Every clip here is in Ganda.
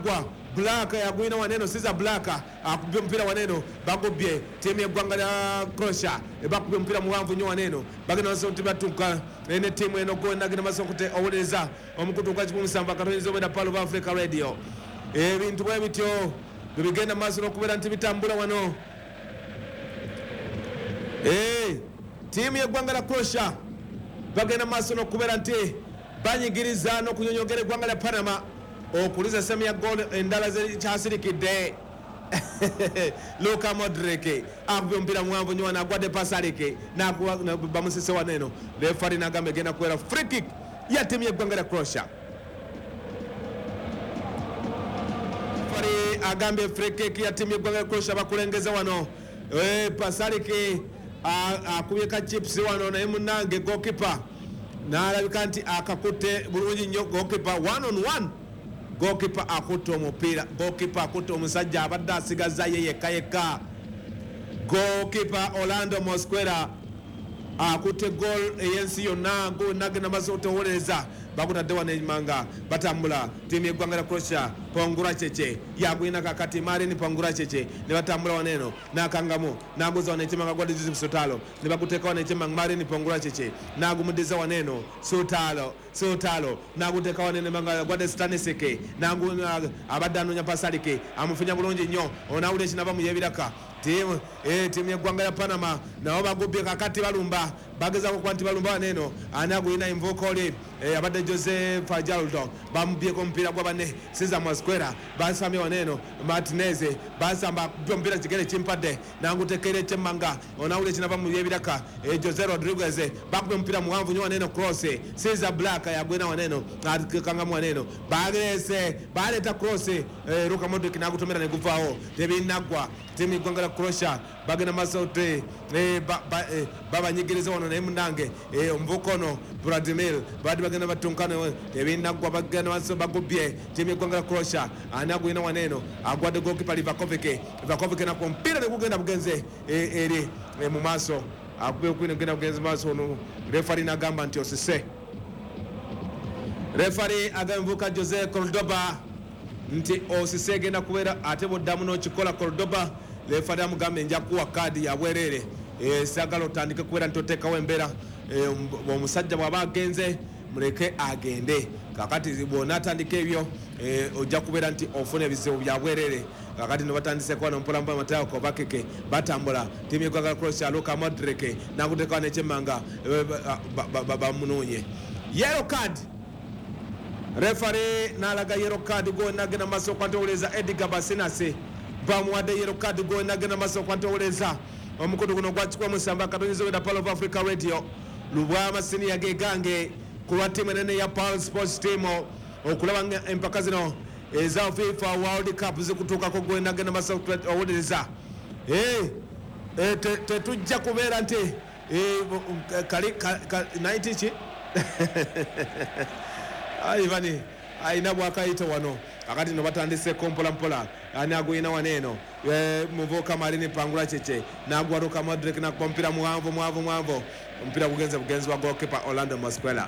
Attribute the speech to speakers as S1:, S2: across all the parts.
S1: nagwa Black yagwina waneno Siza Black akubye mpira waneno bagobye timu y'eggwanga lya Croatia bakubye mpira muwanvu nnyo waneno bagenda naso tibatuka ene timu eno gonna gina masokute owuleza omukutu kwa kimusamba katonyizo obeda Palo of Africa Radio ebintu bwe bityo bigenda maaso n'okubeera nti bitambula wano timu y'eggwanga lya Croatia bagenda maaso n'okubeera nti banyigiriza n'okunyonyogera eggwanga lya Panama okuliza semi ya goal endala zekyasirikidde Luka Modric akubye mpira muwanvu nnyo agwadde pasarike bamusise waneno refari n'agamba egenda kubeera free kick ya timu y'eggwanga lya Croatia. Refari agambye free kick ya timu y'eggwanga lya Croatia bakulengeza wano pasarike akubye ka chips wano naye munange goalkeeper n'alabika nti akakutte bulungi nnyo goalkeeper 1-on-1 goalkeeper akutte omupiira goalkeeper akutte omusajja abadde asigaza ye yekka goalkeeper Orlando Mosquera akutte goal eyensi yonna nagenda maso otowoleza bakutadde wano emanga batambula timu y'eggwanga lya Croatia Pongura Cheche yagwina kakati Marin Pongura Cheche ne batambula waneno nakangamu naguza wano ekimanga gwa Joseph Sotalo ne bakuteeka wano ekimanga Marin Pongura Cheche nagumudiza waneno Sotalo naguteeka waneno emanga gwa Staniseke abadde anoonya pasarike amufunya bulungi nnyo onawulira ekinava mu yebiraka timu y'eggwanga lya Panama nabo bagubye kakati balumba bagezako kuba nti balumba waneno ani agulina invokoli abadde Joseph Ajaldo bamubyeko omupiira gwa bane Cesar Mosquera basamye waneno Martinez basamba omupiira kigere kimpadde nangutekeera ekyemmanga onawulira ekinava mu yebiraka Jose Rodriguez bakubye omupiira muwanvu nnyo waneno cross Cesar Black yagwina waneno kangamu waneno baleeta cross Luka Modric nagutomera neguvaawo tebinagwa timu y'eggwanga lya Croatia bagenda maaso te babanyigiriza wano naye munange omuvukono Vladimir badi bagenda batunkana tebinagwa bagenda maaso bagubye timu y'eggwanga lya Croatia ani agwina waneno agwadde goalkeeper Livakovic nakwo omupiira negugenda bugenze eri mu maaso akubye okwina genda bugenze maaso ono refari n'agamba nti osise refari agamvuka Jose Cordoba nti osise genda kubeera ate boddamu n'okikola Cordoba refari amugambe nja kuwa kaadi ya bwerere sagala otandike kubeera nti oteekawo embeera omusajja bw'aba agenze muleke agende kakati bwona atandika ebyo ojja kubeera nti ofuna ebizibu bya bwerere kakati no batandiseko wano mpolampola Mateo Kovacic batambula timu y'eggwanga lya Croatia Luka Modric nakuteekawo n'ekyemmanga bamunoonye yellow card refari n'alaga yellow card nagenda maaso kwantowoleza Edgar Basinase bamuwadde yellow card nagenda maaso kwantowoleza omukutu guno gwakikwa musamba katonyizo weda Palo of Africa Radio lubwama senior gegange ku lwa timu enene ya Pal Sports Team okulaba empaka zino eza FIFA World Cup zikutuukako nagenda maaso owuliriza tetujja kubeera nti naiti ki Ivani aina bwakayita wano akati no batandiseko mpolampola ani agwina waneno muvuka Marini Pangula Cheche nagwa Luka Modric na kompira muwanvu mpira bugenzi wa goalkeeper Orlando Mosquera.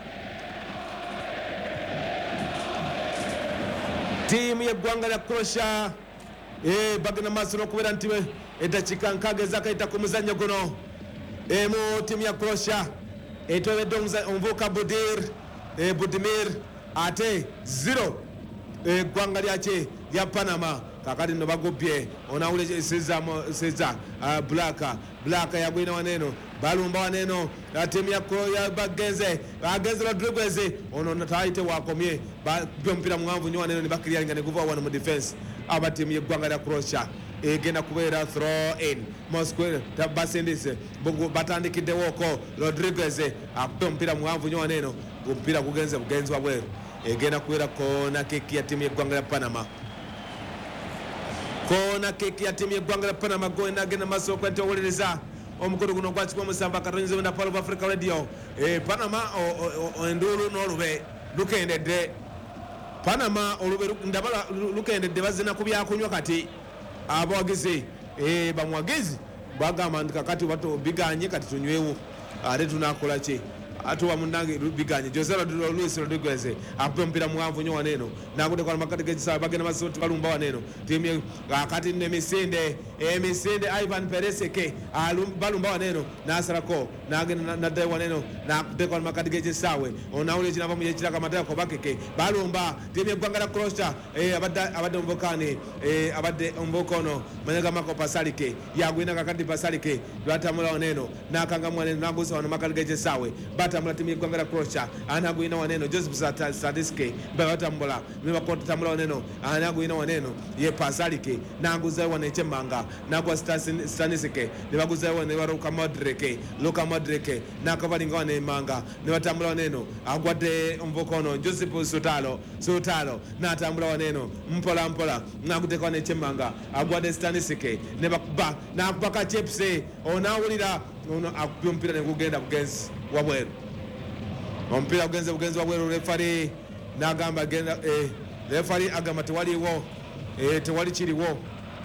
S1: Timu y'eggwanga lya Croatia bagenda maaso n'okubeera nti eddakiika nkaaga ezakayita ku muzannyo guno emu timu ya Croatia etwebedde omuvuka Budimir ate 0 eggwanga lyaki lya Panama kakati no bagobye onawule Cesar Black yagwina waneno balumba waneno timu ya bagenze Rodriguez ono taite wakomye mpira muwanvu nnyo waneno ne bakiriyalinga ne guva wano mu defense aba timu y'eggwanga lya Croatia egenda kubeera throw in Mosquera basindise batandikiddewooko Rodriguez akupe omupiira muwanvu nnyo waneno omupiira gugenze bugenzi wa bweru egenda kubeera kona keki ya timu y'eggwanga lya Panama kona keki ya timu y'eggwanga lya Panama agenda maaso okwentowoleza omukulu guno gwakikwa musamba katonyizo wenda Palo of Africa Radio Panama enduulu n'olube lukendedde Panama olube ndabala lukendedde bazina ku byakunywa kati abawagizi bamuwagizi bagamba nti kakati bato biganye kati tunywewo ate tunakola ki atuwa munange biganye Jose Luis Rodriguez akupe mpira muwanvu nyo waneno nakuti kwa makati gechisa bagena masoti balumba waneno timu akati ne Misinde Misinde Ivan Pereseke balumba waneno nasarako nagena na dai waneno nakute kwa makati gechisawe onaule chinava muyechira kamataya ko bakeke balumba timu gwangala crossa abadde mbokani abadde mbokono manyaga mako pasalike yagwina kakati pasalike lwatamula waneno nakanga mwaneno nagusa wana makati gechisawe batamula timu gwangala crossa anagwina waneno Joseph Sadiske batamula mibakota tamula waneno anagwina waneno ye pasalike naguza waneche manga nagwa Stanisike nibaguza wane waruka Luka Modric nakavalinga wane manga nibatambula waneno agwade mvokono Joseph Sutalo natambula waneno mpola nakuteka waneche manga agwade Stanisike nebakuba nakupaka chepse onawulira akumpira nekugenda bugenzi wabweru ompira bugenzi wabweru refari nagamba genda refari agamba tewali kiriwo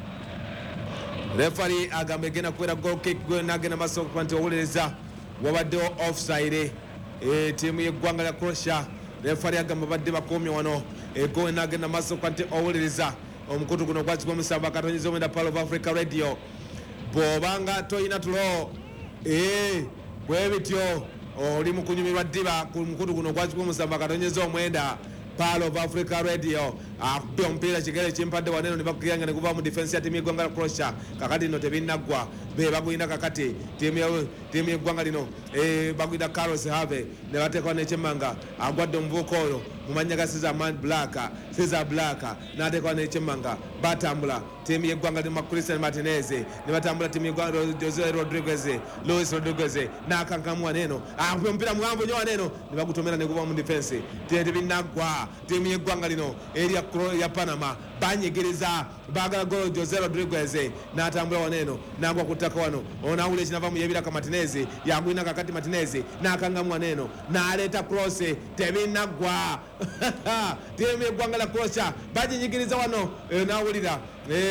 S1: refari agamba gena kwera goal kick nagena masoko kwanti owuliriza wabadde offside timu yeggwanga lya Croatia refari agamba badde bakomye wano goal nagena masoko kwanti owuliriza omukutu guno gwakigwa musamba akatonyiza omwenda Pearl of Africa Radio bw'obanga toyina tulo bwe bityo oli mu kunyumirwa ddiba ku mukutu guno gwakigwa musamba akatonyiza omwenda Pearl of Africa Radio akubye omupiira kigere kimpadde waneno ne bakuyanga ne kuva mu defense ya timu yeggwanga lya Croatia kakati nno tebinnagwa be baguyina kakati timu yeggwanga lino baguyina Carlos Have ne bateekwa n'ekyemmanga agwadde omuvuuka oyo mu mannya ga Cesar Black n'ateekwa n'ekyemmanga batambula timu yeggwanga lino Christian Martinez ne batambula timu yeggwanga Jose Luis Rodriguez n'akankamu waneno akubye omupiira muwanvu nnyo waneno ne bagutomera ne guva mu defense tebinnagwa timu yeggwanga lino ya Panama banyegereza bagala golo Jose Rodriguez n'atambula waneno nagwa kutaka wano onawule kinava mu yebiraka Martinez yagwina kakati Martinez n'akangamu waneno n'aleeta cross tebinnagwa timu yeggwanga lya Croatia baginyigiriza wano nawulira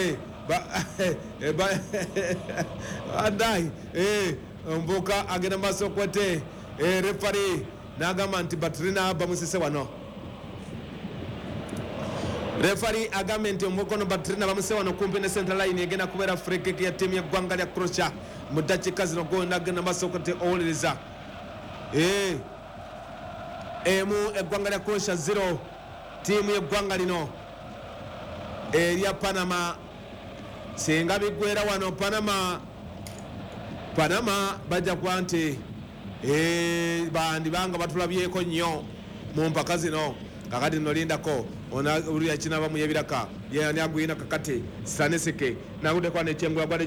S1: adai mbuka agenda maaso kwete refari n'agamba nti batrina bamusise wano refari agambe nti omukono batrina bamuse wano kumpi ne center line egenda kubeera free kick ya timu yeggwanga lya Croatia mu dakiika zino gonna agenda maaso kwete owuliriza emu eggwanga lya Croatia 0 timu yeggwanga lino erya Panama singa bigwera wano Panama bajja kuba nti bandi banga batulabyeko nnyo mu mpaka zino kakati nolindako uli yakinava mu yebiraka yani agwina kakati Stanisike nakutekwa nekyengula agwadde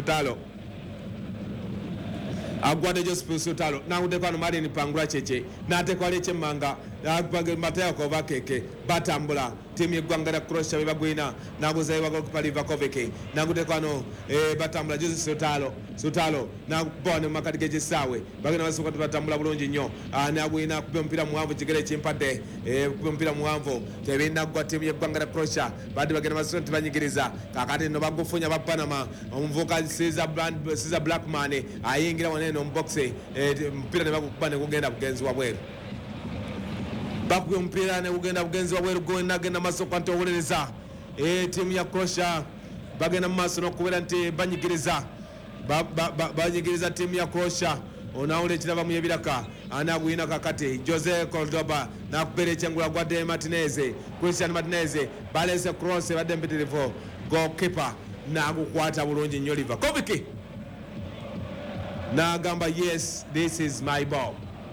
S1: Joseph Sutalo nakutekwa no Martin Pangula cheche natekwa lekyemmanga Mateo Kovacic batambula timu yeggwanga lya Croatia bebagwina naguzayo bagolkipa Livakovic nakutekwa no batambula Joseph Sutalo nakubone mumakati g'ekisaawe bagenda basooka batambula bulungi nnyo nagwina kuba omupiira muwanvu kigere kimpadde kuba omupiira muwanvu tebinnagwa timu yeggwanga lya Croatia badde bagenda basooka tibanyigiriza kakati nno bagufunya ba Panama omuvubuka Cesar Blackman ayingira waneno omubokisi omupiira ne bagukuba ne gugenda bugenzi wabweru bakubye omupiira ne gugenda bugenzi wabweru gwenagenda maaso kwanti owuliriza timu ya Croatia bagenda mu maaso n'okubeera nti banyigiriza timu ya Croatia onawula ekirava mu yebiraka anagwina kakati Jose Cordoba nakubeera ekyengula gwadde Christian Martinez balese cross badde mpitirivu goalkeeper nagukwata bulungi nnyo Livakovic n'agamba yes this is my ball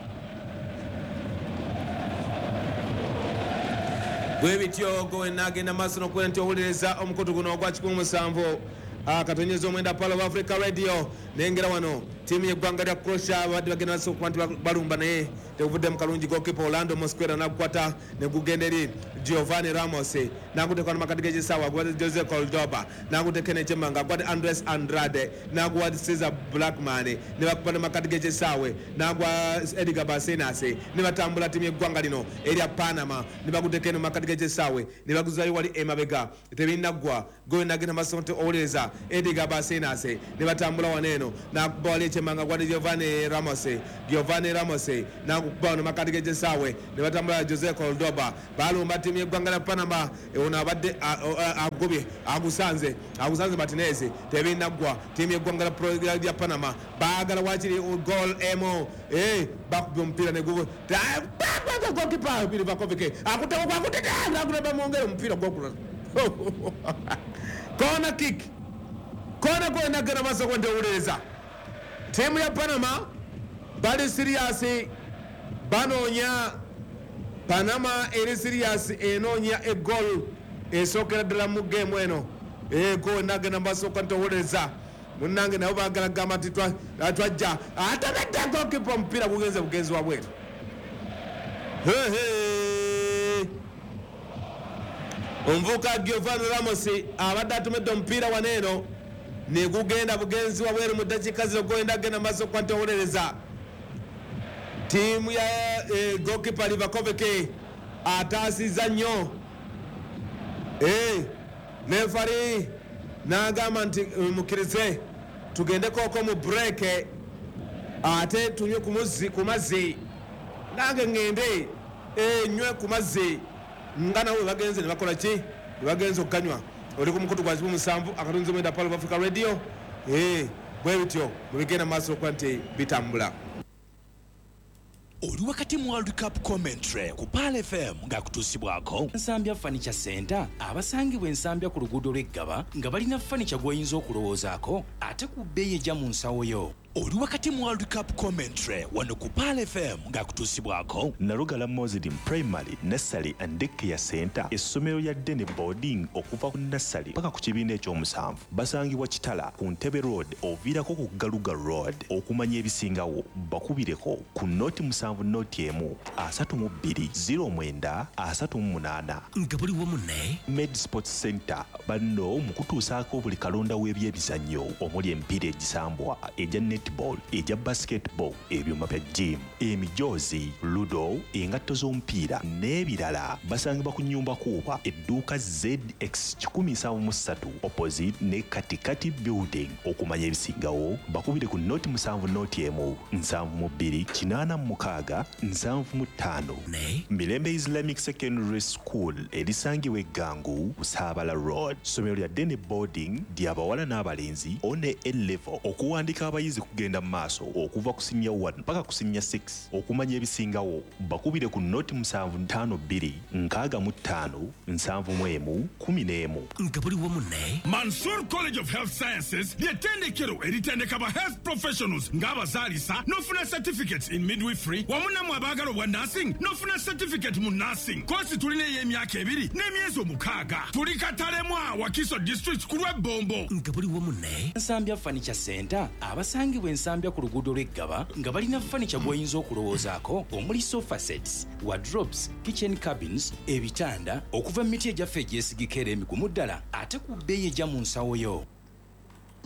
S1: bwe bityo gwenagenda maaso n'okubeera nti owuliriza omukutu guno ogwa 17 akatonyezo omwenda Pearl of Africa Radio nengera wano timu yeggwanga lya Croatia badde bagenda basooka nti balumba naye teguvuddemu kalungi goalkeeper Orlando Mosquera nagukwata ne gugenda eri Giovanni Ramos nagutekwa namakati g'ekisaawe agwadde Jose Cordoba nagutekena ekyemmanga agwadde Andres Andrade nagwadde Cesar Blackman ne bakuba namakati g'ekisaawe nagwa Edgar Basenas ne batambula timu yeggwanga lino erya Panama ne bagutekena namakati g'ekisaawe ne baguzayo wali emabega tebinnagwa goyo nagenda maaso nti owuliriza Edgar Basenas ne batambula waneeno nakuba wali chemanga gwani Giovanni Ramos nakukuba no makati gejesawe ne batambula Jose Cordoba balumba timu y'eggwanga lya Panama ono abadde agobye agusanze Martinez tebinagwa timu y'eggwanga lya Panama baagala wakiri goal emo bakubye omupiira ne gugu goalkeeper Livakovic akutawo kwakutega agulaba mwongere omupiira gw'okulala corner kick kona kwenda gana maso kwenda uleza timu ya Panama bali serious banonya Panama eri serious enonya a goal esokera dala mu game eno ko nagana maso kwenda uleza munange nabo bagala gama titwa atwajja atabedde goalkeeper mpira bugenzi wabwetu omvuka Giovanni Ramos abadde atumedde omupiira waneno ne gugenda bugenzi wabweru mu dakika zino goenda genda maso kwantawoleleza timu ya goalkeeper Livakovic ataasiza nnyo refari n'agamba nti mukirize tugende koko mu break ate tunywe ku mazzi nange ngende nywe ku mazzi nga nawe bagenze ne bakola ki bagenze okanywa oli ku mukutu gwa 7 akatunzi mwenda Palo Africa Radio bwe bityo bwegenda maso kwante bitambula
S2: oli wakati mu World Cup commentary ku Pal FM nga kutusibwako Nsambya Furniture Center abasangibwa Nsambya ku luguudo lw'Eggaba nga balina furniture gw'oyinza okulowoozaako ate ku bbeeyi ejja mu nsawo yo oli wakati mu World Cup commentary wano ku Pal FM nga kutusibwako
S3: Narugala Muslim Primary Nursery and Daycare Center essomero lya Dene Boarding okuva ku nursery paka ku kibiina ekyomusanvu basangibwa Kitala ku Ntebe Road oviirako ku Galuga Road okumanya ebisingawo bakubireko ku noti 7 noti emu 320938
S2: nga buli wamu ne
S3: Med Sports Center banno mu kutuusaako buli kalonda w'ebyebizannyo omuli emipiira egisambwa ejja netball ejja basketball ebyuma bya gym emijoozi ludo engatto z'omupiira n'ebirala basangibwa ku nnyumba kuuba edduuka ZX 173 opposite ne Katikati building okumanya ebisingawo bakubire ku noti 7 noti emu 7286 75
S2: ne
S3: Mirembe Islamic Secondary School erisangibwa Eggangu Saabala Road somero lya Dene Boarding ly'abawala n'abalenzi one A-level okuwandika abayizi kugenda maaso okuva ku senior 1 paka ku senior 6 okumanya ebisingawo bakubire ku noti 752 65 71 11
S2: nga buli wamu ne
S4: Mansour College of Health Sciences ly'ettendekero eritendeka ba health professionals ng'abazaalisa n'ofuna certificates in midwifery wamu namwe abaagala obwa nursing n'ofuna certificate mu nursing kosi tulina ey'emyaka 2 n'emyezi 6 tuli Katalemwa Wakiso district ku lw'Ebombo
S2: nga buli wamu ne Nsambya Furniture Center abasangibwa Nsambya ku luguudo lw'Eggaba nga balina furniture gw'oyinza okulowoozaako omuli sofa sets wardrobes kitchen cabins ebitanda okuva mu miti egyaffe egyesigika era emigumu ddala ate ku bbeeyi ejja mu nsawo yo